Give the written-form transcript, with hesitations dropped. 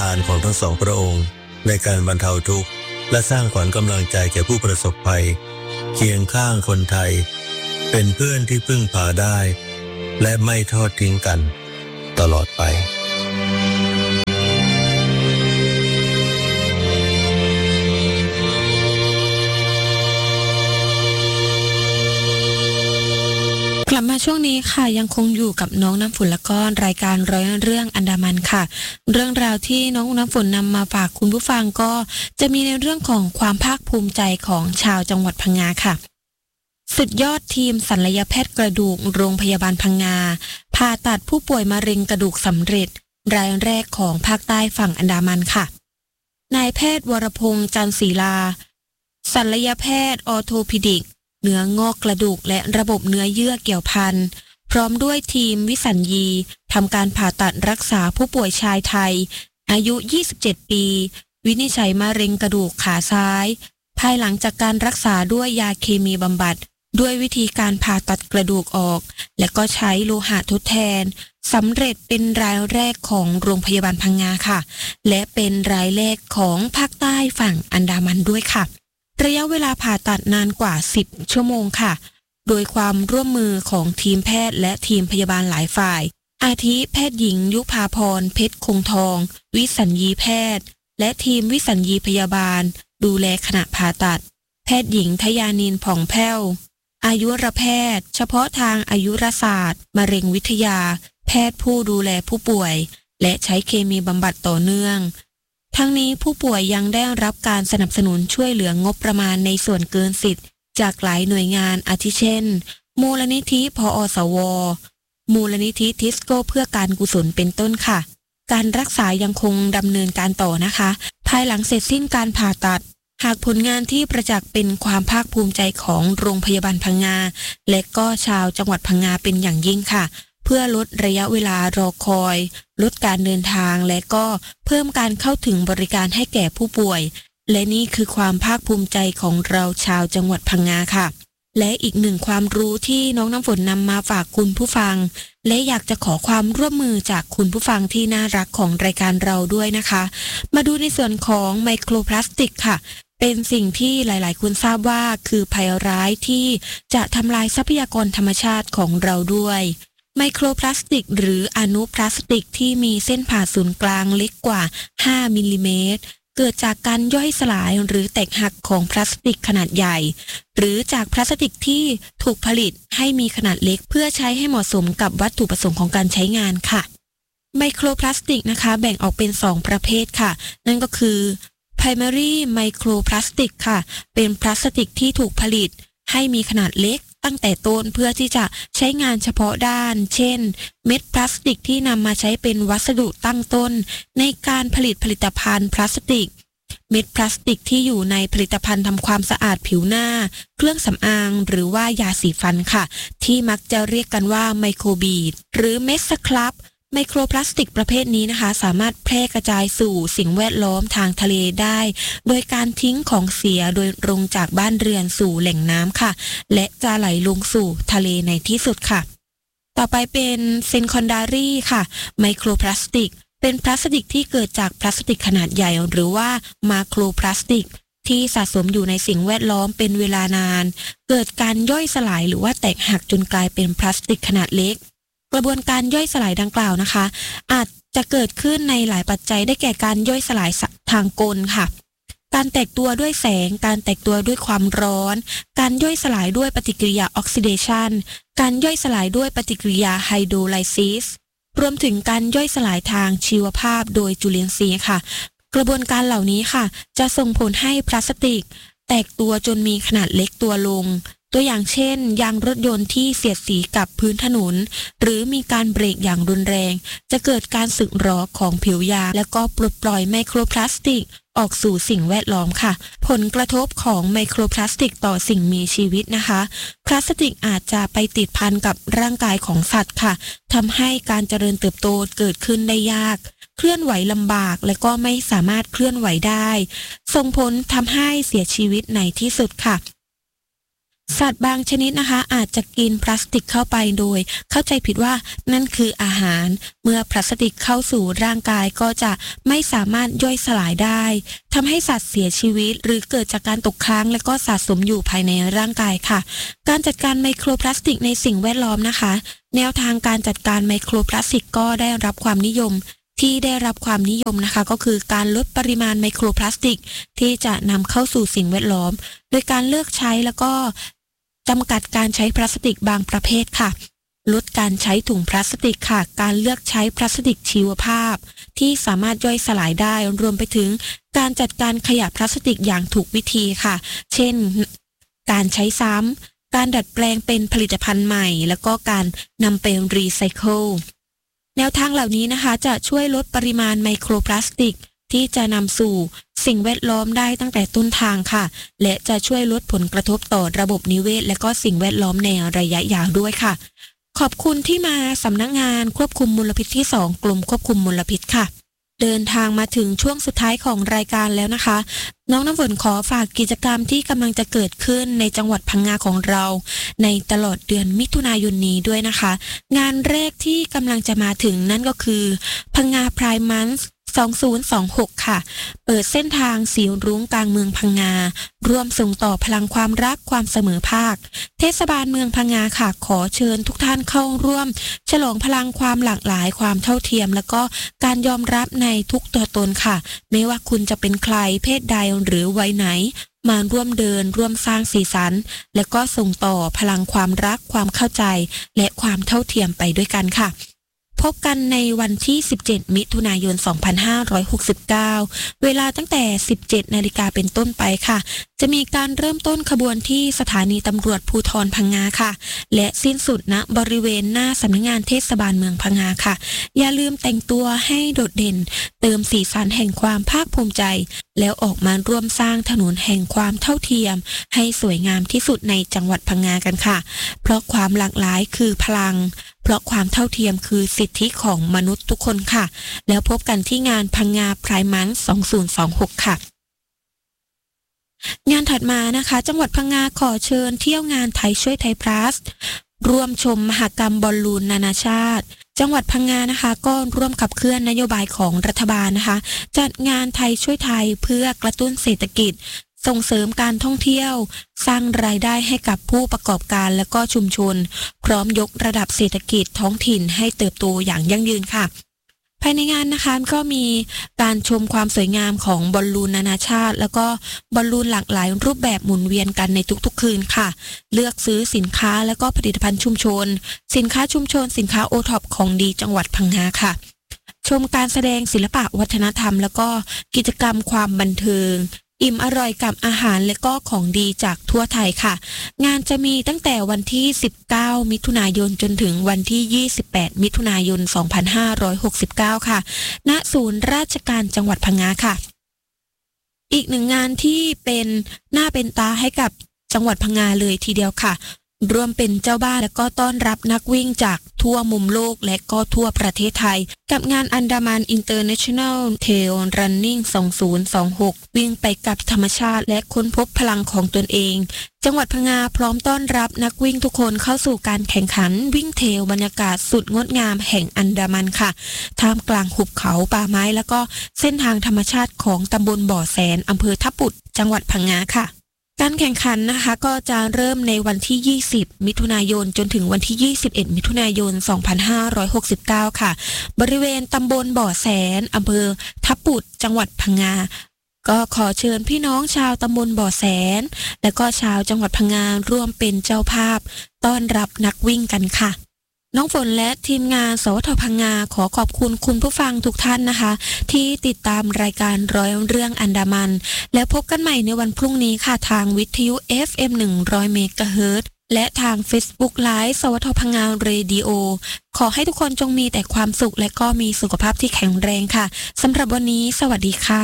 านของทั้งสองพระองค์ในการบรรเทาทุกข์และสร้างขวัญกำลังใจแก่ผู้ประสบภัยเคียงข้างคนไทยเป็นเพื่อนที่พึ่งพาได้และไม่ทอดทิ้งกันตลอดไปกลับมาช่วงนี้ค่ะยังคงอยู่กับน้องน้ำฝนและก็รายการร้อยเรื่องอันดามันค่ะเรื่องราวที่น้องน้ำฝนนำมาฝากคุณผู้ฟังก็จะมีในเรื่องของความภาคภูมิใจของชาวจังหวัดพังงาค่ะสุดยอดทีมศัลยแพทย์กระดูกโรงพยาบาลพังงาผ่าตัดผู้ป่วยมะเร็งกระดูกสำเร็จรายแรกของภาคใต้ฝั่งอันดามันค่ะนายแพทย์วรพงษ์จันทร์ศรีลาศัลยแพทย์ออร์โทพิดิกเนื้องอกกระดูกและระบบเนื้อเยื่อเกี่ยวพันพร้อมด้วยทีมวิสัญญีทำการผ่าตัดรักษาผู้ป่วยชายไทยอายุ27ปีวินิจฉัยมะเร็งกระดูกขาซ้ายภายหลังจากการรักษาด้วยยาเคมีบำบัดด้วยวิธีการผ่าตัดกระดูกออกและก็ใช้โลหะทดแทนสำเร็จเป็นรายแรกของโรงพยาบาลพังงาค่ะและเป็นรายแรกของภาคใต้ฝั่งอันดามันด้วยค่ะระยะเวลาผ่าตัดนานกว่า10ชั่วโมงค่ะโดยความร่วมมือของทีมแพทย์และทีมพยาบาลหลายฝ่ายอาทิแพทย์หญิงยุภาพรเพชรคงทองวิสัญญีแพทย์และทีมวิสัญญีพยาบาลดูแลขณะผ่าตัดแพทย์หญิงทยานินผ่องแผ้วอายุรแพทย์เฉพาะทางอายุรศาสตร์มะเร็งวิทยาแพทย์ผู้ดูแลผู้ป่วยและใช้เคมีบำบัดต่อเนื่องทั้งนี้ผู้ป่วยยังได้รับการสนับสนุนช่วยเหลืองบประมาณในส่วนเกินสิทธิ์จากหลายหน่วยงานอาทิเช่นมูลนิธิพอสวมูลนิธิทิสโก้เพื่อการกุศลเป็นต้นค่ะการรักษายังคงดำเนินการต่อนะคะภายหลังเสร็จสิ้นการผ่าตัดหากผลงานที่ประจักษ์เป็นความภาคภูมิใจของโรงพยาบาลพังงาและก็ชาวจังหวัดพังงาเป็นอย่างยิ่งค่ะเพื่อลดระยะเวลารอคอยลดการเดินทางและก็เพิ่มการเข้าถึงบริการให้แก่ผู้ป่วยและนี่คือความภาคภูมิใจของเราชาวจังหวัดพังงาค่ะและอีกหนึ่งความรู้ที่น้องน้ำฝนนำมาฝากคุณผู้ฟังและอยากจะขอความร่วมมือจากคุณผู้ฟังที่น่ารักของรายการเราด้วยนะคะมาดูในส่วนของไมโครพลาสติกค่ะเป็นสิ่งที่หลายๆคนทราบว่าคือภัยร้ายที่จะทำลายทรัพยากรธรรมชาติของเราด้วยไมโครพลาสติกหรืออนุพลาสติกที่มีเส้นผ่าศูนย์กลางเล็กกว่า5มิลลิเมตรเกิดจากการย่อยสลายหรือแตกหักของพลาสติกขนาดใหญ่หรือจากพลาสติกที่ถูกผลิตให้มีขนาดเล็กเพื่อใช้ให้เหมาะสมกับวัตถุประสงค์ของการใช้งานค่ะไมโครพลาสติกนะคะแบ่งออกเป็น2ประเภทค่ะนั่นก็คือ primary microplastic ค่ะเป็นพลาสติกที่ถูกผลิตให้มีขนาดเล็กตั้งแต่ต้นเพื่อที่จะใช้งานเฉพาะด้านเช่นเม็ดพลาสติกที่นำมาใช้เป็นวัสดุตั้งต้นในการผลิตผลิตภัณฑ์พลาสติกเม็ดพลาสติกที่อยู่ในผลิตภัณฑ์ทำความสะอาดผิวหน้าเครื่องสำอางหรือว่ายาสีฟันค่ะที่มักจะเรียกกันว่าไมโครบีดหรือเม็ดสครับไมโครพลาสติกประเภทนี้นะคะสามารถแพร่กระจายสู่สิ่งแวดล้อมทางทะเลได้โดยการทิ้งของเสียโดยตรงจากบ้านเรือนสู่แหล่งน้ำค่ะและจะไหลลงสู่ทะเลในที่สุดค่ะต่อไปเป็นเซนคอนดารีค่ะไมโครพลาสติกเป็นพลาสติกที่เกิดจากพลาสติกขนาดใหญ่หรือว่ามาโครพลาสติกที่สะสมอยู่ในสิ่งแวดล้อมเป็นเวลานานเกิดการย่อยสลายหรือว่าแตกหักจนกลายเป็นพลาสติกขนาดเล็กกระบวนการย่อยสลายดังกล่าวนะคะอาจจะเกิดขึ้นในหลายปัจจัยได้แก่การย่อยสลายทางกลค่ะการแตกตัวด้วยแสงการแตกตัวด้วยความร้อนการย่อยสลายด้วยปฏิกิริยาออกซิเดชันการย่อยสลายด้วยปฏิกิริยาไฮโดรไลซิสรวมถึงการย่อยสลายทางชีวภาพโดยจุลินทรีย์ค่ะกระบวนการเหล่านี้ค่ะจะส่งผลให้พลาสติกแตกตัวจนมีขนาดเล็กตัวลงตัวอย่างเช่นยางรถยนต์ที่เสียดสีกับพื้นถนนหรือมีการเบรกอย่างรุนแรงจะเกิดการสึกหรอของผิวยางและก็ปลดปล่อยไมโครพลาสติกออกสู่สิ่งแวดล้อมค่ะผลกระทบของไมโครพลาสติกต่อสิ่งมีชีวิตนะคะพลาสติกอาจจะไปติดพันกับร่างกายของสัตว์ค่ะทำให้การเจริญเติบโตเกิดขึ้นได้ยากเคลื่อนไหวลำบากและก็ไม่สามารถเคลื่อนไหวได้ส่งผลทำให้เสียชีวิตในที่สุดค่ะสัตว์บางชนิดนะคะอาจจะกินพลาสติกเข้าไปโดยเข้าใจผิดว่านั่นคืออาหารเมื่อพลาสติกเข้าสู่ร่างกายก็จะไม่สามารถย่อยสลายได้ทำให้สัตว์เสียชีวิตหรือเกิดจากการตกค้างและก็สะสมอยู่ภายในร่างกายค่ะการจัดการไมโครพลาสติกในสิ่งแวดล้อมนะคะแนวทางการจัดการไมโครพลาสติกก็ได้รับความนิยมนะคะก็คือการลดปริมาณไมโครพลาสติกที่จะนำเข้าสู่สิ่งแวดล้อมโดยการเลิกใช้แล้วก็จำกัดการใช้พลาสติกบางประเภทค่ะลดการใช้ถุงพลาสติกค่ะการเลือกใช้พลาสติกชีวภาพที่สามารถย่อยสลายได้รวมไปถึงการจัดการขยะพลาสติกอย่างถูกวิธีค่ะเช่นการใช้ซ้ำการดัดแปลงเป็นผลิตภัณฑ์ใหม่แล้วก็การนำไปรีไซเคิลแนวทางเหล่านี้นะคะจะช่วยลดปริมาณไมโครพลาสติกที่จะนำสู่สิ่งแวดล้อมได้ตั้งแต่ต้นทางค่ะและจะช่วยลดผลกระทบต่อระบบนิเวศและก็สิ่งแวดล้อมในระยะยาวด้วยค่ะขอบคุณที่มาสำนักงานควบคุมมลพิษที่2กรมควบคุมมลพิษค่ะเดินทางมาถึงช่วงสุดท้ายของรายการแล้วนะคะน้องน้ำฝนขอฝากกิจกรรมที่กำลังจะเกิดขึ้นในจังหวัดพังงาของเราในตลอดเดือนมิถุนายนนี้ด้วยนะคะงานแรกที่กำลังจะมาถึงนั่นก็คือพังงาไพร์มันส์2026ค่ะเปิดเส้นทางสีรุ้งกลางเมืองพังงาร่วมส่งต่อพลังความรักความเสมอภาคเทศบาลเมืองพังงาค่ะขอเชิญทุกท่านเข้าร่วมฉลองพลังความหลากหลายความเท่าเทียมและก็การยอมรับในทุกตัวตนค่ะไม่ว่าคุณจะเป็นใครเพศใดหรือวัยไหนมาร่วมเดินร่วมสร้างสีสันและก็ส่งต่อพลังความรักความเข้าใจและความเท่าเทียมไปด้วยกันค่ะพบกันในวันที่17มิถุนายน2569เวลาตั้งแต่ 17 นาฬิกาเป็นต้นไปค่ะจะมีการเริ่มต้นขบวนที่สถานีตำรวจภูธรพังงาค่ะและสิ้นสุดณบริเวณหน้าสำนักงานเทศบาลเมืองพังงาค่ะอย่าลืมแต่งตัวให้โดดเด่นเติมสีสันแห่งความภาคภูมิใจแล้วออกมาร่วมสร้างถนนแห่งความเท่าเทียมให้สวยงามที่สุดในจังหวัดพังงากันค่ะเพราะความหลากหลายคือพลังเพราะความเท่าเทียมคือสิทธิของมนุษย์ทุกคนค่ะแล้วพบกันที่งานพังงาไพร์มันส์2026ค่ะงานถัดมานะคะจังหวัดพังงาขอเชิญเที่ยวงานไทยช่วยไทยพลัสร่วมชมมหกรรมบอลลูนนานาชาติจังหวัดพังงานะคะก็ร่วมขับเคลื่อนนโยบายของรัฐบาลนะคะจัดงานไทยช่วยไทยเพื่อกระตุ้นเศรษฐกิจส่งเสริมการท่องเที่ยวสร้างรายได้ให้กับผู้ประกอบการและก็ชุมชนพร้อมยกระดับเศรษฐกิจท้องถิ่นให้เติบโตอย่างยั่งยืนค่ะภายในงานนะคะก็มีการชมความสวยงามของบอลลูนนานาชาติแล้วก็บอลลูนหลากหลายรูปแบบหมุนเวียนกันในทุกๆคืนค่ะเลือกซื้อสินค้าและก็ผลิตภัณฑ์ชุมชนสินค้าชุมชนสินค้าโอท็อปของดีจังหวัดพังงาค่ะชมการแสดงศิลปะวัฒนธรรมแล้วก็กิจกรรมความบันเทิงอิ่มอร่อยกับอาหารและก็ของดีจากทั่วไทยค่ะงานจะมีตั้งแต่วันที่19มิถุนายนจนถึงวันที่28มิถุนายน2569ค่ะณศูนย์ราชการจังหวัดพังงาค่ะอีกหนึ่งงานที่เป็นหน้าเป็นตาให้กับจังหวัดพังงาเลยทีเดียวค่ะร่วมเป็นเจ้าบ้านและก็ต้อนรับนักวิ่งจากทั่วมุมโลกและก็ทั่วประเทศไทยกับงานอันดามันอินเตอร์เนชั่นแนลเทรลรันนิ่ง2026วิ่งไปกับธรรมชาติและค้นพบพลังของตนเองจังหวัดพังงาพร้อมต้อนรับนักวิ่งทุกคนเข้าสู่การแข่งขันวิ่งเทรลบรรยากาศสุดงดงามแห่งอันดามันค่ะท่ามกลางหุบเขาป่าไม้แล้วก็เส้นทางธรรมชาติของตำบลบ่อแสนอำเภอทับปุดจังหวัดพังงาค่ะการแข่งขันนะคะก็จะเริ่มในวันที่20มิถุนายนจนถึงวันที่21มิถุนายน2569ค่ะบริเวณตำบลบ่อแสนอำเภอทับปุดจังหวัดพังงาก็ขอเชิญพี่น้องชาวตำบลบ่อแสนและก็ชาวจังหวัดพังงาร่วมเป็นเจ้าภาพต้อนรับนักวิ่งกันค่ะน้องฝนและทีมงานสวทพังงาขอขอบคุณคุณผู้ฟังทุกท่านนะคะที่ติดตามรายการร้อยเรื่องอันดามันแล้วพบกันใหม่ในวันพรุ่งนี้ค่ะทางวิทยุ FM 100 เมกะเฮิรตซ์และทาง Facebook Live สวทพังงาเรดิโอขอให้ทุกคนจงมีแต่ความสุขและก็มีสุขภาพที่แข็งแรงค่ะสำหรับวันนี้สวัสดีค่ะ